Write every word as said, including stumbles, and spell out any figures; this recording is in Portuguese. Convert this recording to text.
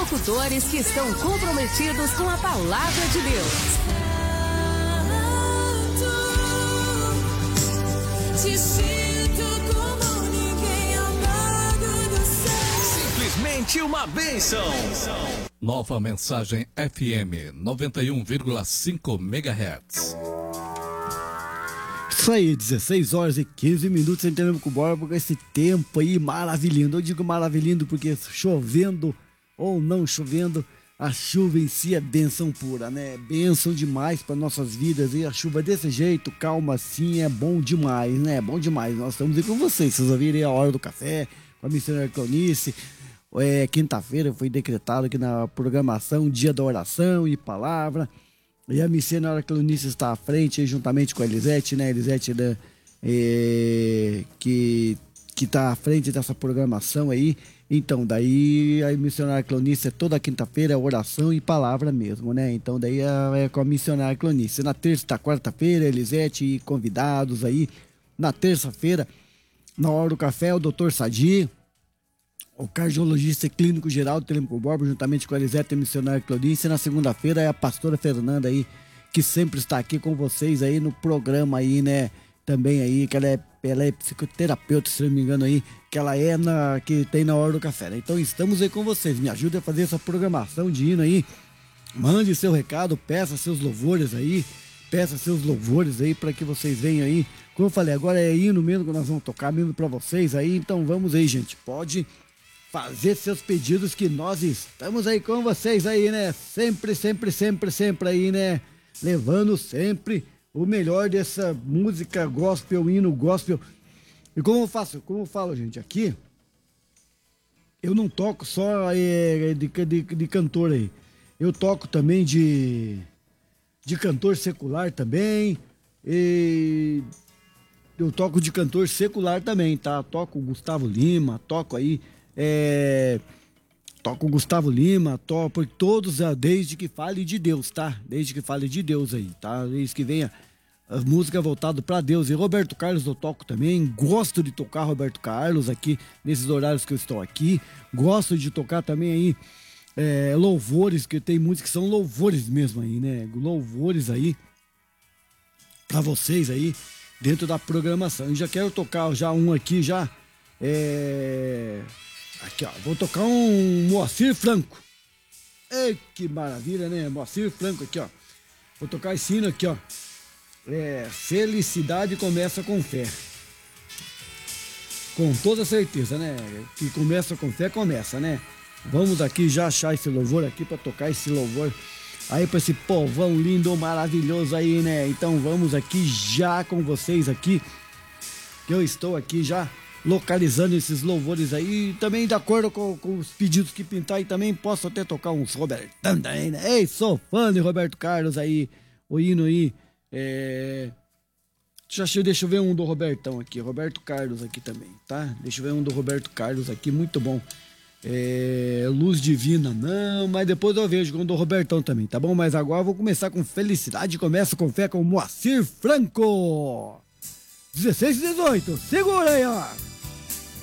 locutores que estão comprometidos com a palavra de Deus. Te sinto como ninguém amado do céu. Simplesmente uma bênção. Nova Mensagem F M noventa e um vírgula cinco megahertz. Isso aí, dezesseis horas e quinze minutos entrando com o Borba com esse tempo aí maravilhando. Eu digo maravilhando porque chovendo ou não chovendo, a chuva em si é bênção pura, né? Bênção demais para nossas vidas. E a chuva desse jeito, calma assim, é bom demais, né? É bom demais. Nós estamos aí com vocês. Vocês ouviram a hora do café com a missionária Cleonice. É, quinta-feira foi decretado aqui na programação Dia da Oração e Palavra. E a missionária Cleonice está à frente, aí, juntamente com a Elisete, né? Elisete né? É, que que está à frente dessa programação aí. Então, daí a missionária Cleonice é toda quinta-feira, oração e palavra mesmo, né? Então, daí é, é com a missionária Cleonice. Na terça e quarta-feira, Elisete e convidados aí. Na terça-feira, na hora do café, o doutor Sadi, o cardiologista e clínico geral do Telemaco Borba, juntamente com a Elisete e a missionária Cleonice. E na segunda-feira é a pastora Fernanda aí, que sempre está aqui com vocês aí no programa aí, né? Também aí, que ela é, ela é psicoterapeuta, se não me engano aí, que ela é na, que tem na hora do café, né? Então estamos aí com vocês, me ajude a fazer essa programação de hino aí, mande seu recado, peça seus louvores aí, peça seus louvores aí para que vocês venham aí. Como eu falei, agora é hino mesmo que nós vamos tocar mesmo para vocês aí, então vamos aí, gente, pode fazer seus pedidos que nós estamos aí com vocês aí, né? Sempre, sempre, sempre, sempre aí, né? Levando sempre o melhor dessa música gospel, hino gospel. E como eu faço, como eu falo, gente, aqui, eu não toco só é, de, de, de cantor aí. Eu toco também de, de cantor secular também. E eu toco de cantor secular também, tá? Toco o Gustavo Lima, toco aí, é... Toco o Gustavo Lima, toco todos, desde que fale de Deus, tá? Desde que fale de Deus aí, tá? Desde que venha a música voltada para Deus. E Roberto Carlos eu toco também, gosto de tocar Roberto Carlos aqui, nesses horários que eu estou aqui. Gosto de tocar também aí é, louvores, que tem muitos que são louvores mesmo aí, né? Louvores aí para vocês aí, dentro da programação. Eu já quero tocar já um aqui já, é... Aqui, ó, vou tocar um Moacir Franco. Ei, que maravilha, né? Moacir Franco aqui, ó. Vou tocar esse hino aqui, ó. É, felicidade começa com fé. Com toda certeza, né? Que começa com fé, começa, né? Vamos aqui já achar esse louvor aqui pra tocar esse louvor aí pra esse povão lindo, maravilhoso aí, né? Então vamos aqui já com vocês aqui. Que eu estou aqui já localizando esses louvores aí, também de acordo com, com os pedidos que pintar, e também posso até tocar uns Robertão também, né? Ei, sou fã de Roberto Carlos aí, o hino aí, é... Deixa, deixa eu ver um do Robertão aqui, Roberto Carlos aqui também, tá? Deixa eu ver um do Roberto Carlos aqui, muito bom. É... Luz Divina, não, mas depois eu vejo com o do Robertão também, tá bom? Mas agora eu vou começar com Felicidade, começa com fé com Moacir Franco. dezesseis e dezoito, segura aí, ó.